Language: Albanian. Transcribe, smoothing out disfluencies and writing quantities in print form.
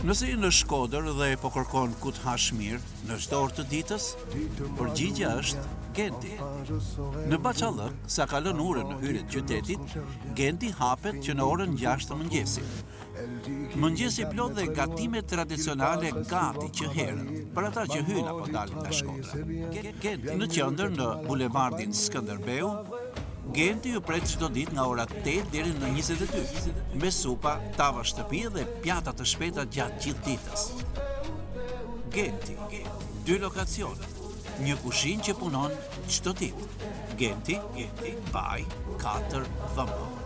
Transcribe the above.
Nëse je në Shkodër dhe po kërkon ku të hash mirë në çdo orë të ditës, përgjigjja është Genti. Në Bachallëk, sa kalon orën në hyrje të qytetit, Genti hapet që në orën 6 të mëngjesit. Mëngjesi plot dhe gatime tradicionale gati që herën, për ata që hyn apo dalin nga Shkodra. Genti në qendër në bulevardin Skënderbeu, Genti ju pret çdo ditë nga ora 8 deri në 22, me supa, tava shtëpi dhe pjata të shpejta gjatë gjithë ditës. Genti, 2 lokacione, një kushinë që punon çdo ditë. Genti, Vaj 4 VM.